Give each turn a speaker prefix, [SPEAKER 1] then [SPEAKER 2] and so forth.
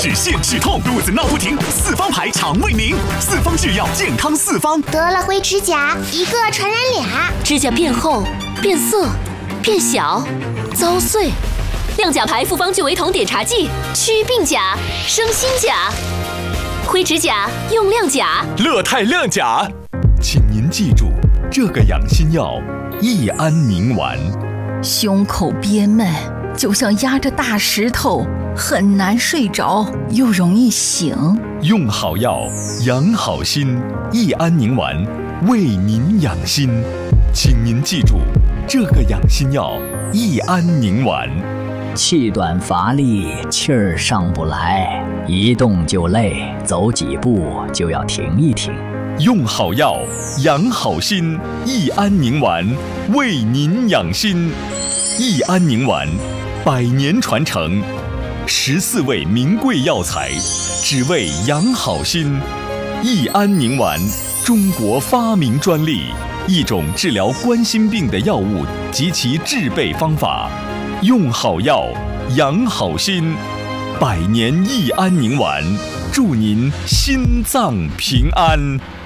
[SPEAKER 1] 止泻止痛，肚子闹不停，四方牌肠胃宁，四方制药健康四方。
[SPEAKER 2] 得了灰指甲，一个传染俩，
[SPEAKER 3] 指甲变厚、变色、变小、遭碎。亮甲牌复方聚维酮碘茶剂，祛病甲，生新甲。灰指甲用亮甲，
[SPEAKER 1] 乐泰亮甲。
[SPEAKER 4] 请您记住，这个养心药益安宁丸。
[SPEAKER 5] 胸口憋闷，就像压着大石头，很难睡着，又容易醒。
[SPEAKER 4] 用好药，养好心，益安宁丸为您养心。请您记住，这个养心药益安宁丸。
[SPEAKER 6] 气短乏力，气儿上不来，一动就累，走几步就要停一停。
[SPEAKER 4] 用好药，养好心，益安宁丸为您养心。益安宁丸100年传承，14味名贵药材，只为养好心。益安宁丸，中国发明专利，一种治疗冠心病的药物及其制备方法。用好药，养好心，100年益安宁丸，祝您心脏平安。